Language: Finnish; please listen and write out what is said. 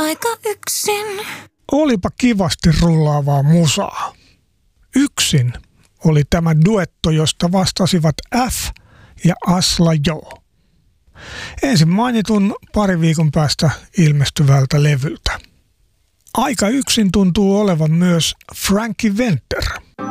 aika yksin. Olipa kivasti rullaavaa musaa. Yksin oli tämä duetto, josta vastasivat F ja Asla Jo. Ensin mainitun pari viikon päästä ilmestyvältä levyltä. Aika yksin tuntuu olevan myös Frankie Venter.